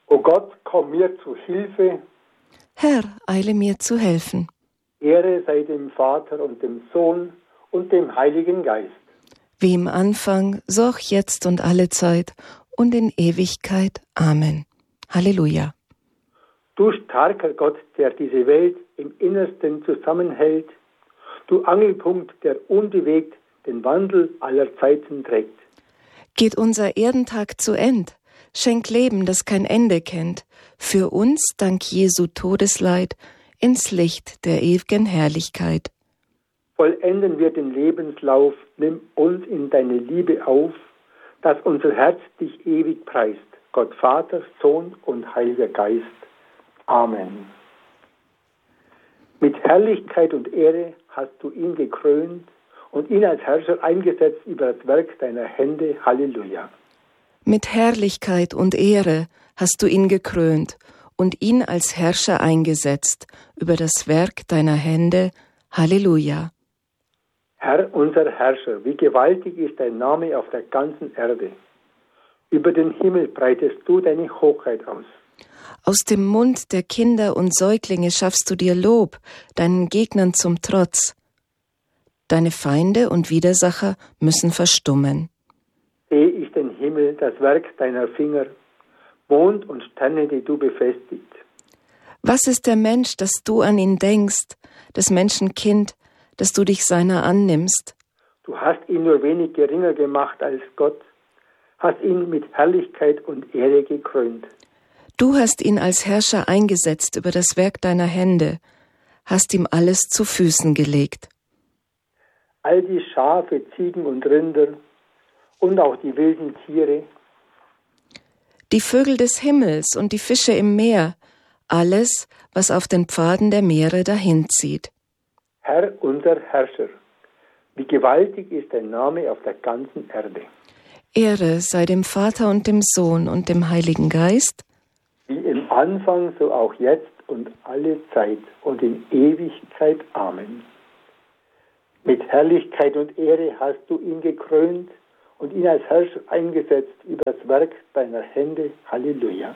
O Gott, komm mir zu Hilfe. Herr, eile mir zu helfen. Ehre sei dem Vater und dem Sohn und dem Heiligen Geist. Wie im Anfang, so auch jetzt und alle Zeit und in Ewigkeit. Amen. Halleluja. Du starker Gott, der diese Welt im Innersten zusammenhält, du Angelpunkt, der unbewegt den Wandel aller Zeiten trägt. Geht unser Erdentag zu End, schenk Leben, das kein Ende kennt, für uns dank Jesu Todesleid ins Licht der ewigen Herrlichkeit. Vollenden wir den Lebenslauf, nimm uns in deine Liebe auf, dass unser Herz dich ewig preist, Gott Vater, Sohn und Heiliger Geist. Amen. Mit Herrlichkeit und Ehre hast du ihn gekrönt und ihn als Herrscher eingesetzt über das Werk deiner Hände. Halleluja. Mit Herrlichkeit und Ehre hast du ihn gekrönt und ihn als Herrscher eingesetzt über das Werk deiner Hände. Halleluja. Herr, unser Herrscher, wie gewaltig ist dein Name auf der ganzen Erde. Über den Himmel breitest du deine Hochheit aus. Aus dem Mund der Kinder und Säuglinge schaffst du dir Lob, deinen Gegnern zum Trotz. Deine Feinde und Widersacher müssen verstummen. Sehe ich den Himmel, das Werk deiner Finger, Mond und Sterne, die du befestigt. Was ist der Mensch, dass du an ihn denkst, des Menschen Kind, dass du dich seiner annimmst? Du hast ihn nur wenig geringer gemacht als Gott, hast ihn mit Herrlichkeit und Ehre gekrönt. Du hast ihn als Herrscher eingesetzt über das Werk deiner Hände, hast ihm alles zu Füßen gelegt. All die Schafe, Ziegen und Rinder und auch die wilden Tiere, die Vögel des Himmels und die Fische im Meer, alles, was auf den Pfaden der Meere dahinzieht. Herr, unser Herrscher, wie gewaltig ist dein Name auf der ganzen Erde. Ehre sei dem Vater und dem Sohn und dem Heiligen Geist, wie im Anfang, so auch jetzt und alle Zeit und in Ewigkeit. Amen. Mit Herrlichkeit und Ehre hast du ihn gekrönt und ihn als Herrscher eingesetzt über das Werk deiner Hände. Halleluja.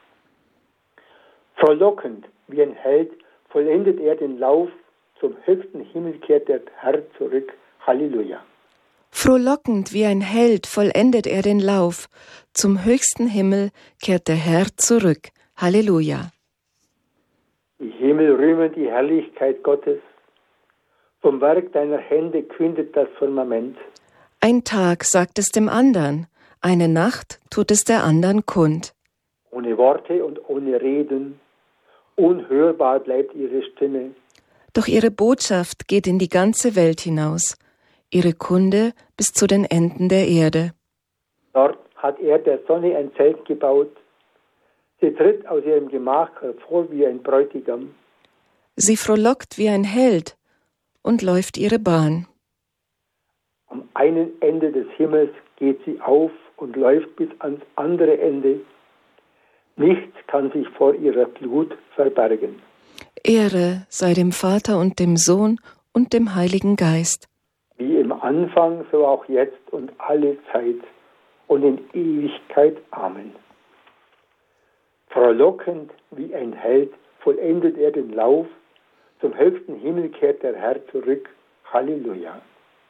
Frohlockend wie ein Held vollendet er den Lauf, zum höchsten Himmel kehrt der Herr zurück. Halleluja. Frohlockend wie ein Held vollendet er den Lauf, zum höchsten Himmel kehrt der Herr zurück. Halleluja. Die Himmel rühmen die Herrlichkeit Gottes, vom Werk deiner Hände kündet das Firmament. Ein Tag sagt es dem andern, eine Nacht tut es der andern kund. Ohne Worte und ohne Reden, unhörbar bleibt ihre Stimme. Doch ihre Botschaft geht in die ganze Welt hinaus, ihre Kunde bis zu den Enden der Erde. Dort hat er der Sonne ein Zelt gebaut. Sie tritt aus ihrem Gemach hervor wie ein Bräutigam. Sie frohlockt wie ein Held und läuft ihre Bahn. Am einen Ende des Himmels geht sie auf und läuft bis ans andere Ende. Nichts kann sich vor ihrer Glut verbergen. Ehre sei dem Vater und dem Sohn und dem Heiligen Geist. Wie im Anfang, so auch jetzt und alle Zeit und in Ewigkeit. Amen. Frohlockend wie ein Held vollendet er den Lauf, zum höchsten Himmel kehrt der Herr zurück. Halleluja.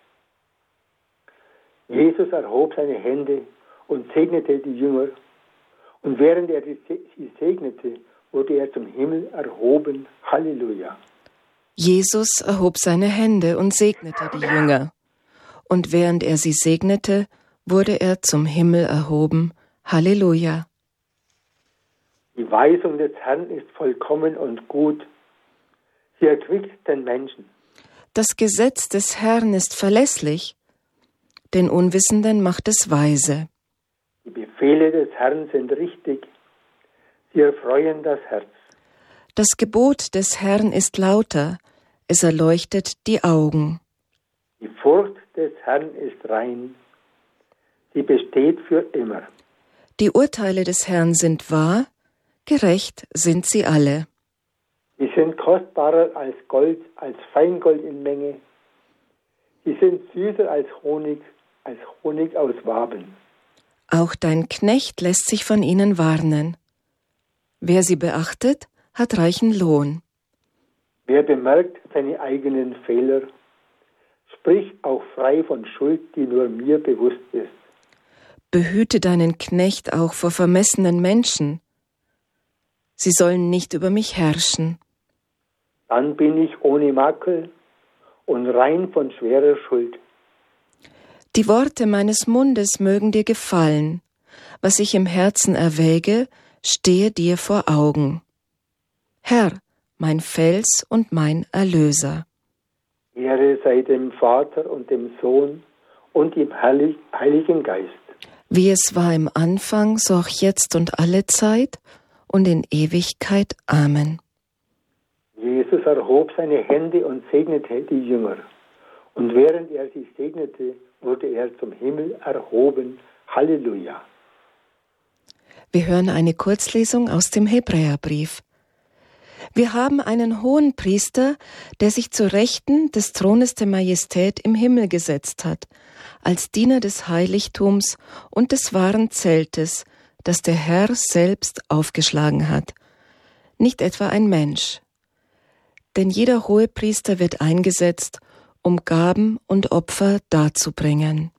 Jesus erhob seine Hände und segnete die Jünger. Und während er sie segnete, wurde er zum Himmel erhoben. Halleluja. Jesus erhob seine Hände und segnete die Jünger. Und während er sie segnete, wurde er zum Himmel erhoben. Halleluja. Die Weisung des Herrn ist vollkommen und gut. Sie erquickt den Menschen. Das Gesetz des Herrn ist verlässlich, den Unwissenden macht es weise. Die Befehle des Herrn sind richtig. Sie erfreuen das Herz. Das Gebot des Herrn ist lauter, es erleuchtet die Augen. Die Furcht des Herrn ist rein. Sie besteht für immer. Die Urteile des Herrn sind wahr, gerecht sind sie alle. Sie sind kostbarer als Gold, als Feingold in Menge. Sie sind süßer als Honig aus Waben. Auch dein Knecht lässt sich von ihnen warnen. Wer sie beachtet, hat reichen Lohn. Wer bemerkt seine eigenen Fehler, sprich auch frei von Schuld, die nur mir bewusst ist. Behüte deinen Knecht auch vor vermessenen Menschen. Sie sollen nicht über mich herrschen. Dann bin ich ohne Makel und rein von schwerer Schuld. Die Worte meines Mundes mögen dir gefallen. Was ich im Herzen erwäge, stehe dir vor Augen. Herr, mein Fels und mein Erlöser. Ehre sei dem Vater und dem Sohn und dem Heiligen Geist. Wie es war im Anfang, so auch jetzt und alle Zeit und in Ewigkeit. Amen. Jesus erhob seine Hände und segnete die Jünger. Und während er sie segnete, wurde er zum Himmel erhoben. Halleluja. Wir hören eine Kurzlesung aus dem Hebräerbrief. Wir haben einen Hohenpriester, der sich zur Rechten des Thrones der Majestät im Himmel gesetzt hat, als Diener des Heiligtums und des wahren Zeltes, das der Herr selbst aufgeschlagen hat, nicht etwa ein Mensch. Denn jeder Hohepriester wird eingesetzt, um Gaben und Opfer darzubringen.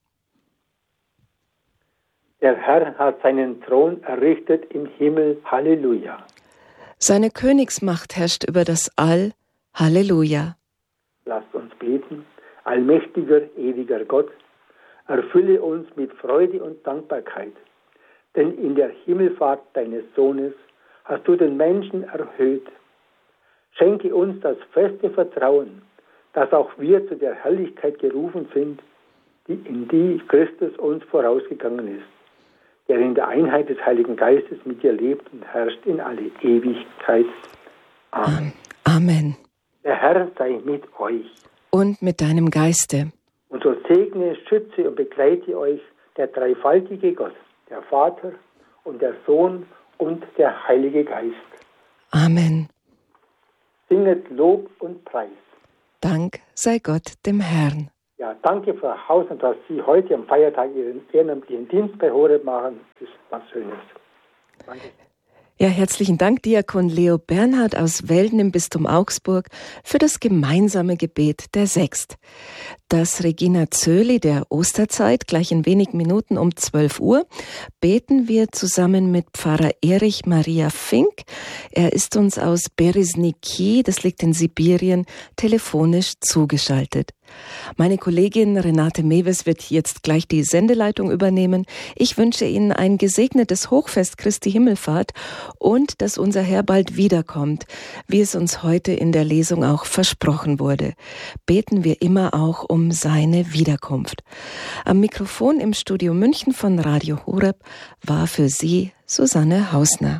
Der Herr hat seinen Thron errichtet im Himmel. Halleluja. Seine Königsmacht herrscht über das All. Halleluja. Lasst uns beten. Allmächtiger, ewiger Gott, erfülle uns mit Freude und Dankbarkeit. Denn in der Himmelfahrt deines Sohnes hast du den Menschen erhöht. Schenke uns das feste Vertrauen, dass auch wir zu der Herrlichkeit gerufen sind, in die Christus uns vorausgegangen ist, der in der Einheit des Heiligen Geistes mit dir lebt und herrscht in alle Ewigkeit. Amen. Amen. Der Herr sei mit euch. Und mit deinem Geiste. Und so segne, schütze und begleite euch der dreifaltige Gott, der Vater und der Sohn und der Heilige Geist. Amen. Singet Lob und Preis. Dank sei Gott dem Herrn. Ja, danke, Frau Hausner, dass Sie heute am Feiertag Ihren ehrenamtlichen Dienst bei Horeb machen. Das ist was Schönes. Danke. Ja, herzlichen Dank, Diakon Leo Bernhard aus Welden im Bistum Augsburg, für das gemeinsame Gebet der Sext. Das Regina Zöli der Osterzeit, gleich in wenigen Minuten um 12 Uhr, beten wir zusammen mit Pfarrer Erich Maria Fink. Er ist uns aus Berezhniki, das liegt in Sibirien, telefonisch zugeschaltet. Meine Kollegin Renate Mewes wird jetzt gleich die Sendeleitung übernehmen. Ich wünsche Ihnen ein gesegnetes Hochfest Christi Himmelfahrt und dass unser Herr bald wiederkommt, wie es uns heute in der Lesung auch versprochen wurde. Beten wir immer auch um seine Wiederkunft. Am Mikrofon im Studio München von Radio Horeb war für Sie Susanne Hausner.